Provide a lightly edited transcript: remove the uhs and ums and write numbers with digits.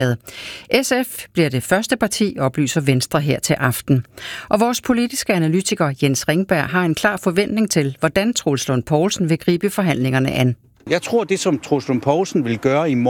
SF bliver det første parti, oplyser Venstre her til aften. Og vores politiske analytiker Jens Ringberg har en klar forventning til, hvordan Troels Lund Poulsen vil gribe forhandlingerne an. Jeg tror, det som Troels Lund Poulsen vil gøre i morgen,